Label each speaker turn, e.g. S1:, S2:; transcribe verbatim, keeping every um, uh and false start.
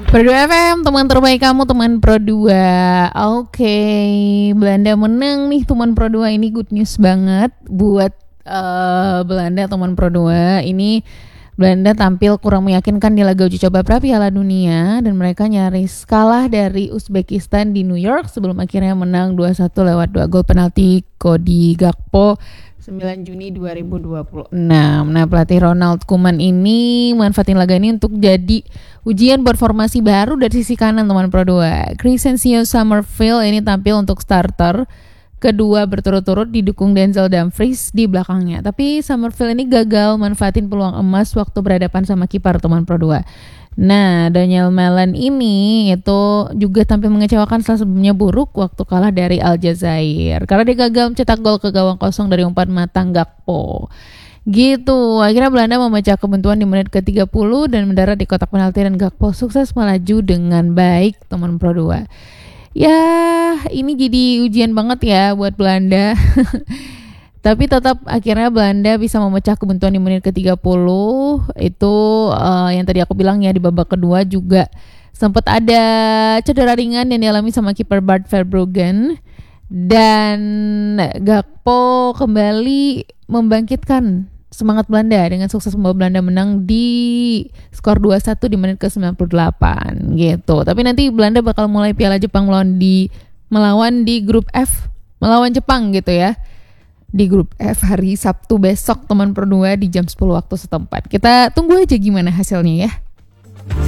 S1: Pro dua F M, teman terbaik kamu, teman Pro dua. Oke, Belanda menang nih teman Pro dua. Ini good news banget buat uh, Belanda teman Pro dua. Ini Belanda tampil kurang meyakinkan di laga uji coba pra Piala Dunia dan mereka nyaris kalah dari Uzbekistan di New York sebelum akhirnya menang dua satu lewat dua gol penalti Cody Gakpo sembilan Juni dua ribu dua puluh enam. Nah, pelatih Ronald Koeman ini manfaatin laga ini untuk jadi ujian buat formasi baru dari sisi kanan teman Pro dua. Crescencio Summerfield ini tampil untuk starter kedua berturut-turut didukung Denzel Dumfries di belakangnya. Tapi Summerfield ini gagal manfaatin peluang emas waktu berhadapan sama kiper teman Pro dua. Nah, Daniel Malen ini itu juga tampil mengecewakan setelah sebelumnya buruk waktu kalah dari Aljazair karena dia gagal mencetak gol ke gawang kosong dari umpan matang Gakpo. Gitu, akhirnya Belanda memecah kebuntuan di menit ke tiga puluh dan mendarat di kotak penalti dan Gakpo sukses melaju dengan baik teman Pro dua. Ya, ini jadi ujian banget ya buat Belanda. Tapi tetap akhirnya Belanda bisa memecah kebuntuan di menit ke tiga puluh. Itu uh, yang tadi aku bilang ya, di babak kedua juga sempat ada cedera ringan yang dialami sama kiper Bart Verbruggen. Dan Gakpo kembali membangkitkan semangat Belanda dengan sukses membawa Belanda menang di skor dua satu di menit ke sembilan puluh delapan gitu. Tapi nanti Belanda bakal mulai Piala Jepang melawan di melawan di grup F, melawan Jepang gitu ya. Di grup F hari Sabtu besok teman Pro dua di jam sepuluh waktu setempat. Kita tunggu aja gimana hasilnya ya.